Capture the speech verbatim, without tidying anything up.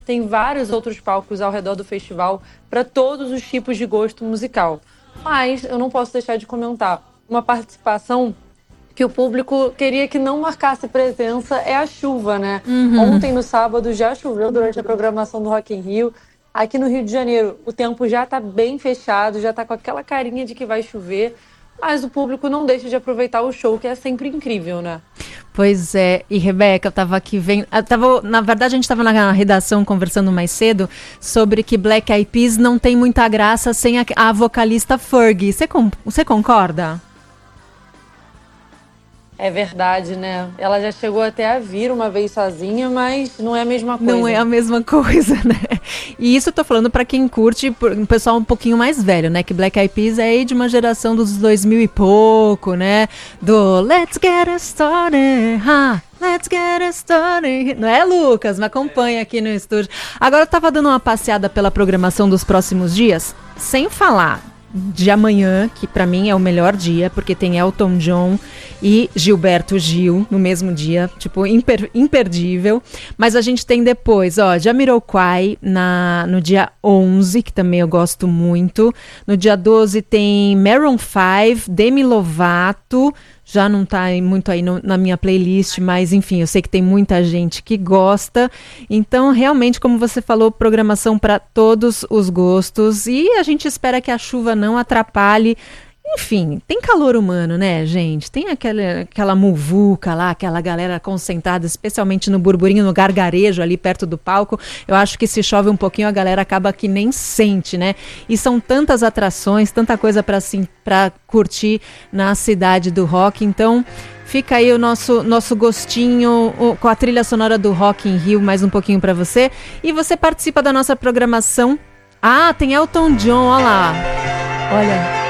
tem vários outros palcos ao redor do festival para todos os tipos de gosto musical. Mas eu não posso deixar de comentar uma participação que o público queria que não marcasse presença, é a chuva, né? Uhum. Ontem, no sábado, já choveu durante a programação do Rock in Rio. Aqui no Rio de Janeiro, o tempo já tá bem fechado, já tá com aquela carinha de que vai chover, mas o público não deixa de aproveitar o show, que é sempre incrível, né? Pois é, e Rebeca, eu tava aqui vendo, eu tava, na verdade a gente tava na redação conversando mais cedo sobre que Black Eyed Peas não tem muita graça sem a, a vocalista Fergie. Você, com, você concorda? É verdade, né? Ela já chegou até a vir uma vez sozinha, mas não é a mesma coisa. Não é a mesma coisa, né? E isso eu tô falando pra quem curte, um pessoal um pouquinho mais velho, né? Que Black Eyed Peas é aí de uma geração dos dois mil e pouco, né? Do Let's Get It Started, huh? Let's get it started. Não é, Lucas? Me acompanha aqui no estúdio. Agora eu tava dando uma passeada pela programação dos próximos dias, sem falar de amanhã, que pra mim é o melhor dia, porque tem Elton John e Gilberto Gil no mesmo dia, tipo, imper, imperdível. Mas a gente tem depois, ó, Jamiroquai na, no dia onze, que também eu gosto muito. No dia doze tem Maroon five, Demi Lovato, já não tá muito aí no, na minha playlist, mas enfim, eu sei que tem muita gente que gosta. Então, realmente, como você falou, programação para todos os gostos. E a gente espera que a chuva não atrapalhe. Enfim, tem calor humano, né, gente? Tem aquela, aquela muvuca lá, aquela galera concentrada, especialmente no burburinho, no gargarejo ali perto do palco. Eu acho que se chove um pouquinho, a galera acaba que nem sente, né? E são tantas atrações, tanta coisa para assim, para curtir na cidade do rock. Então, fica aí o nosso, nosso gostinho o, com a trilha sonora do Rock in Rio, mais um pouquinho para você. E você participa da nossa programação. Ah, tem Elton John, olha lá. Olha.